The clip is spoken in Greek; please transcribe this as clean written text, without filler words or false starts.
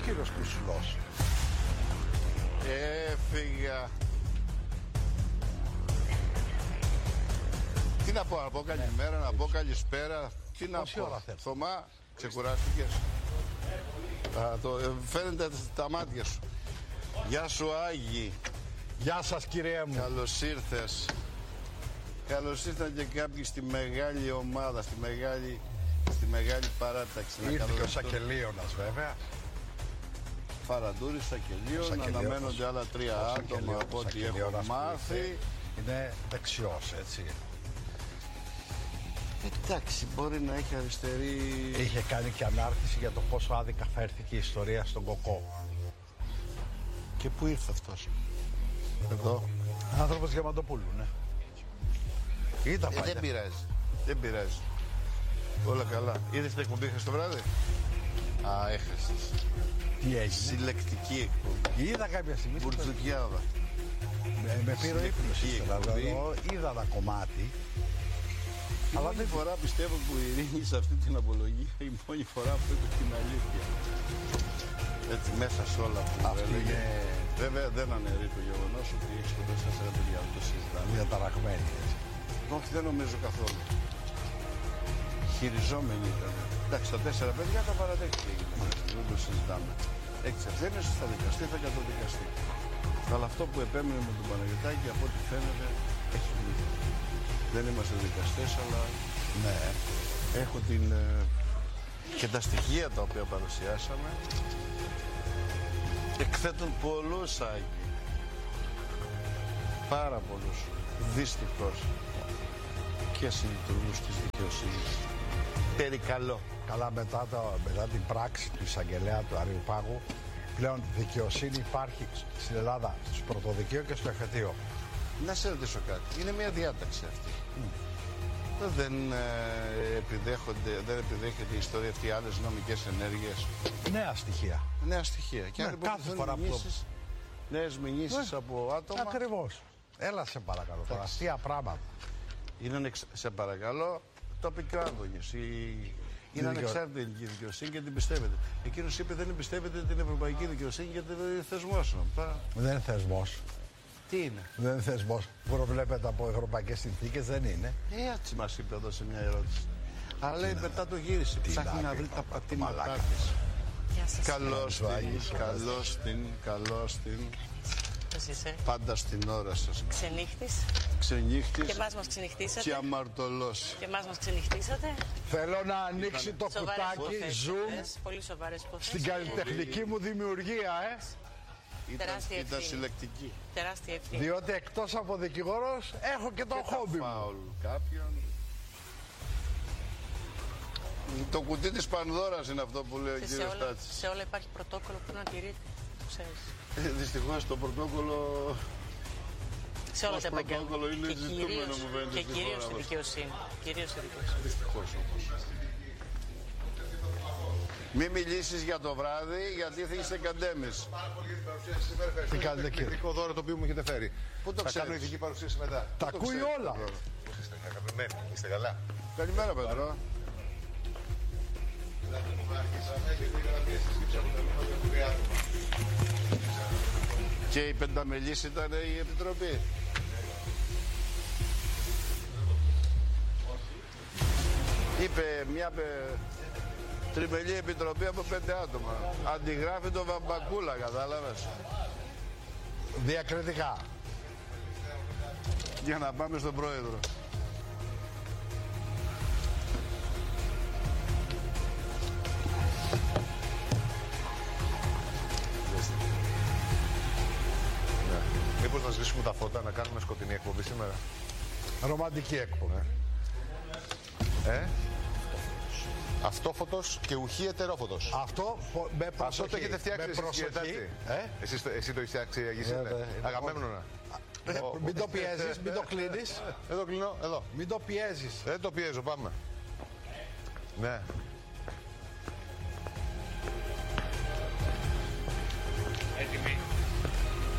κύριος Κουσουλός. Έφυγα. Τι να πω, να πω καλημέρα, να πω καλησπέρα. Τι να πω, Θωμά, ξεκουράστηκες. Φαίνεται τα μάτια σου. Γεια σου Άγη. Γεια σας κύριε μου. Καλώς ήρθες. Καλώς ήρθαν και κάποιοι στη μεγάλη ομάδα, στη μεγάλη παράταξη. Ήρθε και ο Σακελίωνας βέβαια. Φαραντούρης, Σακελίων, αναμένονται άλλα 3 άτομα από ό,τι έχω μάθει. Είναι δεξιός, έτσι. Εντάξει, μπορεί να έχει αριστερή... Είχε κάνει και ανάρτηση για το πόσο άδικα φέρθηκε η ιστορία στον Κοκό. Και πού ήρθε αυτός? Εδώ. Άνθρωπος Διαμαντοπούλου, ναι. Ήταν παλιά. Δεν πειράζει. Δεν πειράζει. Όλα καλά. Είδες την εκπομπή χθες το βράδυ? Α, έχασες. Τι έγινε? Συλλεκτική εκπομπή. Είδα κάποια στιγμή. Μπουρτζουκιάδα. Με πήρε ο ύπνος ύστερα. Είδα ένα κομμάτι. Η μόνη φορά πιστεύω που ειρήνη σε αυτή την απολογία, η μόνη φορά που είπε την αλήθεια. Έτσι μέσα σε όλα που έλεγε. Βέβαια δεν αναιρεί το γεγονός ότι έχει σκοτώσει 4 παιδιά, δεν το συζητάμε. Διαταραγμένη έτσι. Όχι, δεν νομίζω καθόλου. Χειριζόμενοι ήταν. Εντάξει, τα 4 παιδιά τα παραδέχτηκε. Δεν το συζητάμε. Έχει τις ευθύνες, θα δικαστεί, θα καταδικαστεί. Αλλά αυτό που επέμεινε με τον Παναγιωτάκη, από ό,τι φαίνεται, έχει λύθει. Δεν είμαστε δικαστές, αλλά ναι, έχω και τα στοιχεία τα οποία παρουσιάσαμε εκθέτουν πολλούς Άγιοι. Πάρα πολλούς. Δυστυχώς. Και συλλειτουργούς της δικαιοσύνης. Περικαλώ. Καλά, μετά την πράξη του εισαγγελέα του Αριουπάγου, πλέον δικαιοσύνη υπάρχει στην Ελλάδα, στο πρωτοδικείο και στο εφετείο. Να σε ρωτήσω κάτι. Είναι μια διάταξη αυτή. Δεν επιδέχεται η ιστορία αυτή άλλες νομικές ενέργειες. Νέα στοιχεία. Νέα στοιχεία. Και αν κάθε φορά που νέες μηνύσεις από άτομα. Ακριβώς. Έλα σε παρακαλώ τώρα. Αστεία πράγματα. Είναι σε παρακαλώ τοπικό άγωνες. Είναι ανεξάρτητη η ελληνική δικαιοσύνη και την πιστεύετε. Εκείνος είπε δεν εμπιστεύεται την ευρωπαϊκή δικαιοσύνη γιατί δεν είναι θεσμός. Δεν είναι θεσμός. Τι είναι? Δεν είναι θεσμός. Προβλέπεται από ευρωπαϊκές συνθήκες, δεν είναι. Έτσι μας είπε εδώ σε μια ερώτηση. Αλλά λέει μετά το γύρισε. Ψάχνει να βρει τα πατήματά της. Καλώς την. Πώς είσαι? Πάντα στην ώρα σας. Ξενύχτης. Και εμάς μας ξενυχτήσατε. Και αμαρτωλός. Και εμάς μας ξενυχτήσατε. Θέλω να ανοίξει το κουτάκι Zoom πολύ σοβαρές υποθέσεις. στην καλλιτεχνική μου δημιουργία, Ήταν συλλεκτική. Τεράστια ευθύνη. Διότι εκτός από δικηγόρος έχω και το χόμπι μου. Κάποιον. Το κουτί της Πανδώρας είναι αυτό που λέει ο κύριος Στάτσης. Σε όλα υπάρχει πρωτόκολλο που να τηρείται. Το ξέρεις. Δυστυχώς το πρωτόκολλο. Σε όλα τα επαγγέλματα. Είναι ζητούμενο μου φαίνεται. Και κυρίως στη δικαιοσύνη. Δυστυχώς όμως. Μη μιλήσεις για το βράδυ, γιατί θα είσαι καντέμις. Πάρα πολύ για την παρουσίαση σήμερα. Τι κάνετε κύριε? Το δώρο το οποίο μου έχετε φέρει. Πού το ξέρεις? Θα κάνω ειδική παρουσίαση μετά. Τα ακούει όλα. Πώς είστε αγαπημένοι, είστε καλά? Καλημέρα Πέτρο. Και η πενταμελής ήταν η επιτροπή. Είπε μια τριμελή επιτροπή από 5 άτομα. Αντιγράφει το Βαμπακούλα, κατάλαβες. Διακριτικά. Για να πάμε στον πρόεδρο. Μήπως να σβήσουμε τα φώτα, να κάνουμε σκοτεινή εκπομπή σήμερα? Ρομαντική εκπομπή. Αυτόφωτος και ουχή ετερόφωτος. Αυτό με προσοχή. Αυτό το έχετε φτιάξει εσείς, εσύ το έχεις φτιάξει, Αγίσενε. Αγαμέμνονα. Μην το πιέζεις, μην το κλείνεις. Εδώ κλείνω, εδώ. Μην το πιέζεις. Δεν το πιέζω, πάμε. Ναι. Έτοιμοι.